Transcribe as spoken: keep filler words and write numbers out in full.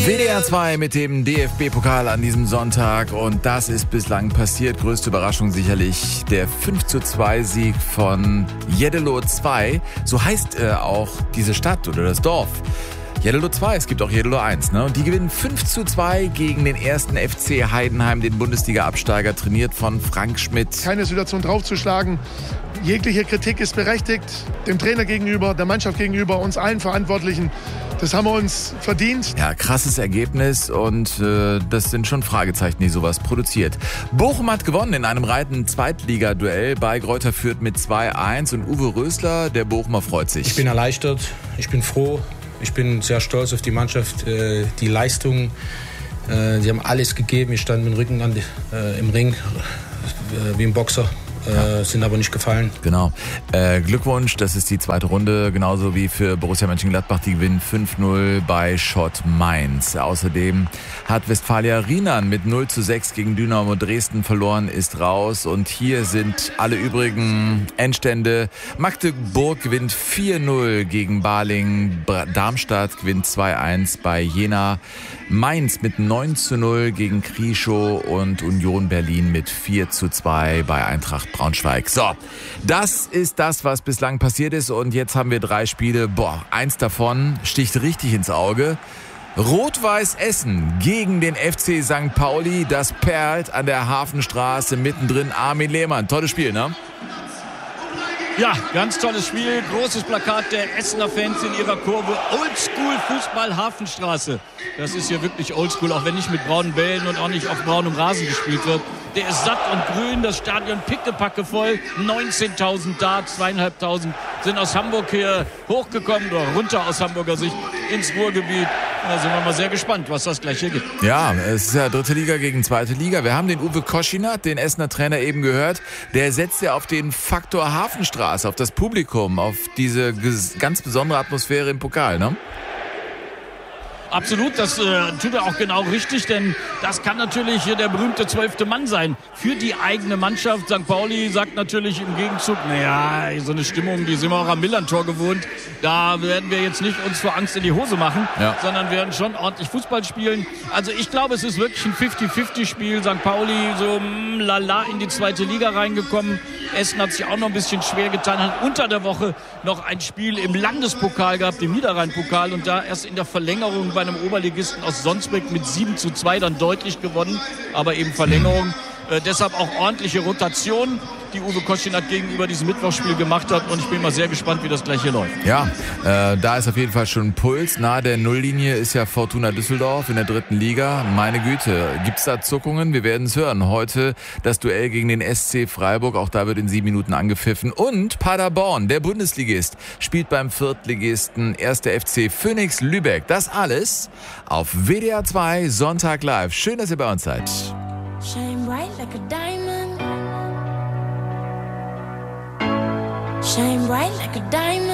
W D R zwei mit dem D F B-Pokal an diesem Sonntag und das ist bislang passiert. Größte Überraschung sicherlich der fünf zu zwei Sieg von Jeddelo zwei. So heißt äh, auch diese Stadt oder das Dorf. Jeddelo zwei, es gibt auch Jeddelo eins, ne? Und die gewinnen fünf zu zwei gegen den ersten F C Heidenheim, den Bundesliga-Absteiger, trainiert von Frank Schmidt. Keine Situation draufzuschlagen. Jegliche Kritik ist berechtigt, dem Trainer gegenüber, der Mannschaft gegenüber, uns allen Verantwortlichen. Das haben wir uns verdient. Ja, krasses Ergebnis und äh, das sind schon Fragezeichen, die sowas produziert. Bochum hat gewonnen in einem reiten Zweitliga-Duell bei Greuther Fürth mit zwei eins und Uwe Rösler, der Bochumer, freut sich. Ich bin erleichtert, ich bin froh, ich bin sehr stolz auf die Mannschaft, äh, die Leistung. Äh, sie haben alles gegeben, ich stand mit dem Rücken an die, äh, im Ring, äh, wie ein Boxer. Äh, sind aber nicht gefallen. Genau. Äh, Glückwunsch, das ist die zweite Runde, genauso wie für Borussia Mönchengladbach. Die gewinnen fünf null bei Schott Mainz. Außerdem hat Westfalia Rienan mit null zu sechs gegen Dynamo Dresden verloren, ist raus. Und hier sind alle übrigen Endstände. Magdeburg gewinnt vier null gegen Baling. Darmstadt gewinnt zwei eins bei Jena. Mainz mit neun zu null gegen Krieschow und Union Berlin mit vier zu zwei bei Eintracht Braunschweig. So, das ist das, was bislang passiert ist und jetzt haben wir drei Spiele. Boah, eins davon sticht richtig ins Auge. Rot-Weiß Essen gegen den F C Sankt Pauli. Das perlt an der Hafenstraße mittendrin. Armin Lehmann, tolles Spiel, ne? Ja, ganz tolles Spiel. Großes Plakat der Essener Fans in ihrer Kurve. Oldschool-Fußball Hafenstraße. Das ist hier wirklich oldschool, auch wenn nicht mit braunen Bällen und auch nicht auf braunem Rasen gespielt wird. Der ist satt und grün, das Stadion pickepacke voll. neunzehntausend da, zweieinhalbtausend sind aus Hamburg hier hochgekommen, oder runter aus Hamburger Sicht ins Ruhrgebiet. Da sind wir mal sehr gespannt, was das gleich hier gibt. Ja, es ist ja dritte Liga gegen zweite Liga. Wir haben den Uwe Koschinat, den Essener Trainer, eben gehört. Der setzt ja auf den Faktor Hafenstraße, auf das Publikum, auf diese ganz besondere Atmosphäre im Pokal, ne? Absolut, das äh, tut er auch genau richtig, denn das kann natürlich der berühmte zwölfte Mann sein für die eigene Mannschaft. Sankt Pauli sagt natürlich im Gegenzug, naja, so eine Stimmung, die sind wir auch am Millern-Tor gewohnt. Da werden wir jetzt nicht uns vor Angst in die Hose machen, ja, sondern werden schon ordentlich Fußball spielen. Also ich glaube, es ist wirklich ein fünfzig fünfzig Spiel. Sankt Pauli so mm, lala in die zweite Liga reingekommen. Essen hat sich auch noch ein bisschen schwer getan, hat unter der Woche noch ein Spiel im Landespokal gehabt, im Niederrhein-Pokal, und da erst in der Verlängerung bei einem Oberligisten aus Sonsbeck mit sieben zu zwei dann deutlich gewonnen, aber eben Verlängerung. Äh, deshalb auch ordentliche Rotation, die Uwe Koschinat gegenüber diesem Mittwochsspiel gemacht hat, und ich bin mal sehr gespannt, wie das gleich hier läuft. Ja, äh, da ist auf jeden Fall schon ein Puls. Nahe der Nulllinie ist ja Fortuna Düsseldorf in der dritten Liga. Meine Güte, gibt's da Zuckungen? Wir werden es hören. Heute das Duell gegen den S C Freiburg, auch da wird in sieben Minuten angepfiffen. Und Paderborn, der Bundesligist, spielt beim Viertligisten erster F C Phoenix Lübeck. Das alles auf W D R zwei Sonntag live. Schön, dass ihr bei uns seid. Shine bright like a diamond. Shine bright like a diamond.